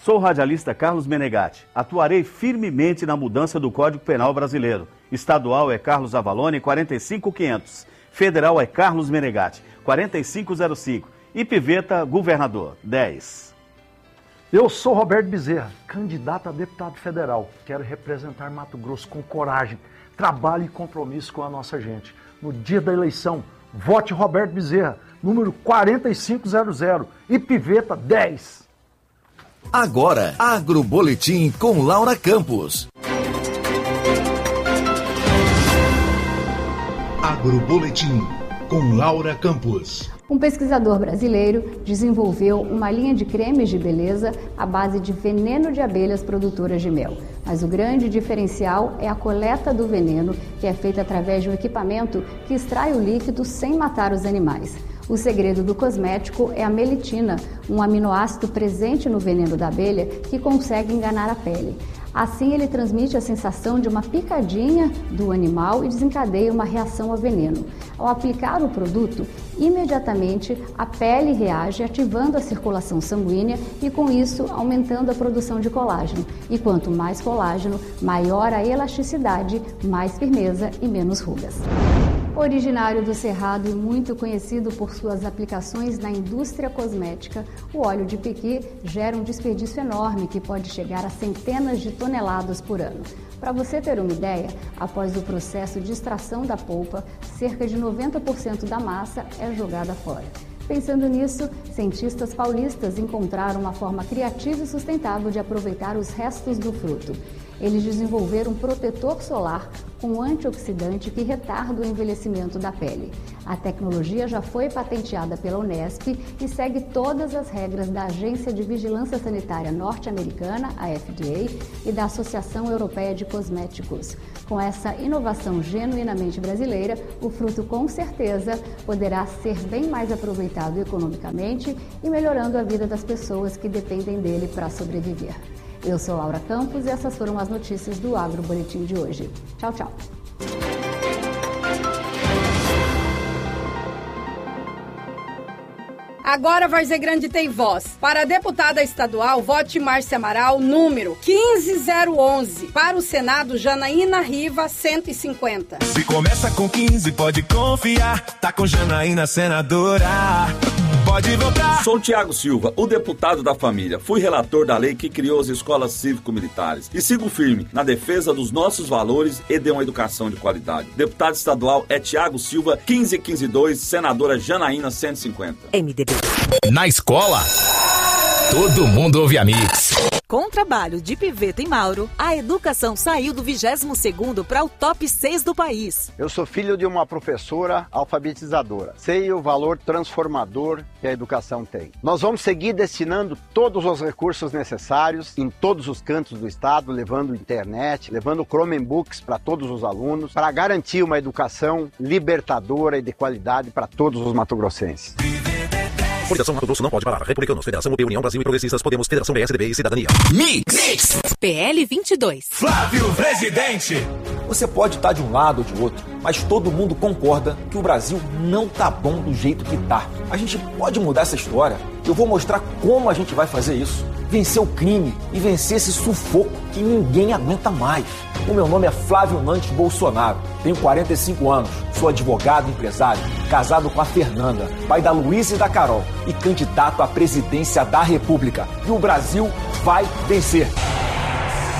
Sou o radialista Carlos Menegatti. Atuarei firmemente na mudança do Código Penal brasileiro. Estadual é Carlos Avalone, 45500. Federal é Carlos Menegatti, 4505. E Piveta, governador, 10. Eu sou Roberto Bezerra, candidato a deputado federal. Quero representar Mato Grosso com coragem, trabalho e compromisso com a nossa gente. No dia da eleição, vote Roberto Bezerra, número 4500 e Piveta 10. Agora, Agroboletim com Laura Campos. Agroboletim com Laura Campos. Um pesquisador brasileiro desenvolveu uma linha de cremes de beleza à base de veneno de abelhas produtoras de mel. Mas o grande diferencial é a coleta do veneno, que é feita através de um equipamento que extrai o líquido sem matar os animais. O segredo do cosmético é a melitina, um aminoácido presente no veneno da abelha que consegue enganar a pele. Assim, ele transmite a sensação de uma picadinha do animal e desencadeia uma reação ao veneno. Ao aplicar o produto, imediatamente a pele reage, ativando a circulação sanguínea e, com isso, aumentando a produção de colágeno. E quanto mais colágeno, maior a elasticidade, mais firmeza e menos rugas. Originário do Cerrado e muito conhecido por suas aplicações na indústria cosmética, o óleo de piqui gera um desperdício enorme que pode chegar a centenas de toneladas por ano. Para você ter uma ideia, após o processo de extração da polpa, cerca de 90% da massa é jogada fora. Pensando nisso, cientistas paulistas encontraram uma forma criativa e sustentável de aproveitar os restos do fruto. Eles desenvolveram um protetor solar com antioxidante que retarda o envelhecimento da pele. A tecnologia já foi patenteada pela Unesp e segue todas as regras da Agência de Vigilância Sanitária Norte-Americana, a FDA, e da Associação Europeia de Cosméticos. Com essa inovação genuinamente brasileira, o fruto com certeza poderá ser bem mais aproveitado economicamente e melhorando a vida das pessoas que dependem dele para sobreviver. Eu sou Laura Campos e essas foram as notícias do Agroboletim de hoje. Tchau, tchau. Agora Várzea Grande tem voz. Para a deputada estadual, vote Márcia Amaral, número 15011. Para o Senado, Janaína Riva, 150. Se começa com 15, pode confiar. Tá com Janaína, senadora. Pode votar. Sou Tiago Silva, o deputado da família. Fui relator da lei que criou as escolas cívico-militares. E sigo firme na defesa dos nossos valores e de uma educação de qualidade. Deputado estadual é Tiago Silva, 15152, senadora Janaína, 150. MDB. Na escola, todo mundo ouve a Mix. Com o trabalho de Piveta e Mauro, a educação saiu do 22º para o top 6 do país. Eu sou filho de uma professora alfabetizadora. Sei o valor transformador que a educação tem. Nós vamos seguir destinando todos os recursos necessários em todos os cantos do estado, levando internet, levando Chromebooks para todos os alunos, para garantir uma educação libertadora e de qualidade para todos os matogrossenses. Federação Mato Grosso não pode parar. Republicanos, Federação UP, União Brasil e Progressistas, Podemos, Federação PSDB e Cidadania. Mix! PL 22. Flávio Presidente. Você pode estar de um lado ou de outro, mas todo mundo concorda que o Brasil não tá bom do jeito que tá. A gente pode mudar essa história. Eu vou mostrar como a gente vai fazer isso. Vencer o crime e vencer esse sufoco que ninguém aguenta mais. O meu nome é Flávio Nantes Bolsonaro, tenho 45 anos, sou advogado e empresário, casado com a Fernanda, pai da Luísa e da Carol e candidato à presidência da República. E o Brasil vai vencer.